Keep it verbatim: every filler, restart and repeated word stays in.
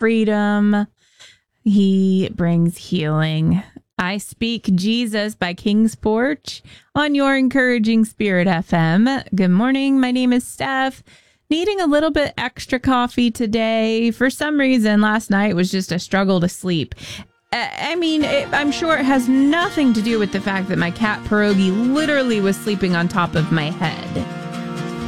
freedom. He brings healing. I Speak Jesus by King's Porch on your Encouraging Spirit F M. Good morning. My name is Steph. Needing a little bit extra coffee today. For some reason, last night was just a struggle to sleep. I mean, it, I'm sure it has nothing to do with the fact that my cat Pierogi literally was sleeping on top of my head.